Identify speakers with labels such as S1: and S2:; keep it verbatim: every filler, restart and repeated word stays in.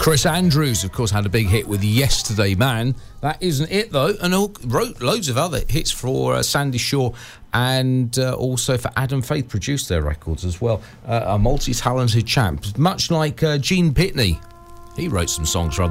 S1: Chris Andrews, of course, had a big hit with Yesterday Man. That isn't it, though, and all, wrote loads of other hits for uh, Sandy Shaw and uh, also for Adam Faith, produced their records as well. Uh, a multi-talented chap, much like uh, Gene Pitney. He wrote some songs for